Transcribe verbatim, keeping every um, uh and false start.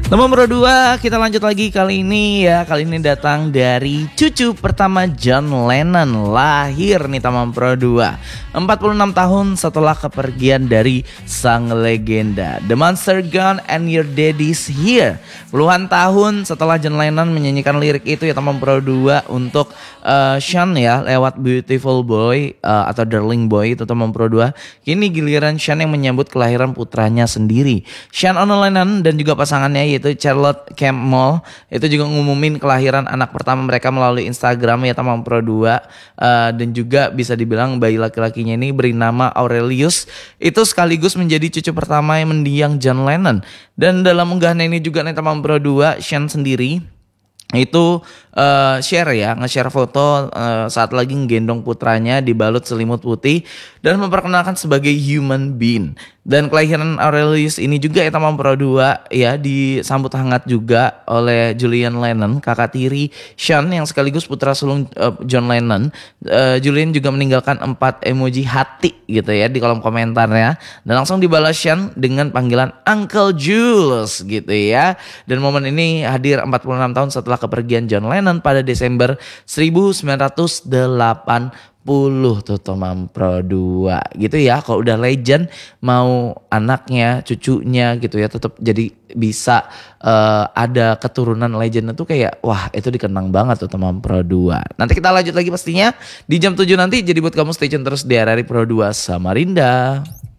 Nomor dua, kita lanjut lagi kali ini ya. Kali ini datang dari cucu pertama John Lennon. Lahir nih teman Pro dua empat puluh enam tahun setelah kepergian dari sang legenda. The Monster Gone and Your Daddy's Here. Puluhan tahun setelah John Lennon menyanyikan lirik itu ya teman Pro dua untuk uh, Sean ya, lewat Beautiful Boy uh, atau Darling Boy itu teman Pro dua. Kini giliran Sean yang menyambut kelahiran putranya sendiri. Sean Lennon dan juga pasangannya yaitu Charlotte Campbell itu juga ngumumin kelahiran anak pertama mereka melalui Instagram ya teman Pro dua, uh, dan juga bisa dibilang bayi laki-lakinya ini bernama Aurelius itu sekaligus menjadi cucu pertama yang mendiang John Lennon. Dan dalam unggahan ini juga nih teman Pro dua, Sean sendiri itu uh, share ya, nge-share foto uh, saat lagi nggendong putranya dibalut selimut putih dan memperkenalkan sebagai human being. Dan kelahiran Aurelius ini juga ya teman Pro dua ya disambut hangat juga oleh Julian Lennon, kakak tiri Sean yang sekaligus putra sulung uh, John Lennon. Uh, Julian juga meninggalkan empat emoji hati gitu ya di kolom komentarnya dan langsung dibalas Sean dengan panggilan Uncle Jules gitu ya. Dan momen ini hadir empat puluh enam tahun setelah kepergian John Lennon pada Desember seribu sembilan ratus delapan puluh tuh teman Pro dua gitu ya. Kalau udah legend mau anaknya, cucunya gitu ya tetap jadi bisa uh, ada keturunan legend itu kayak wah itu dikenang banget tuh teman Pro dua. Nanti kita lanjut lagi pastinya di jam tujuh nanti. Jadi buat kamu stay tune terus di R R I Pro dua Samarinda.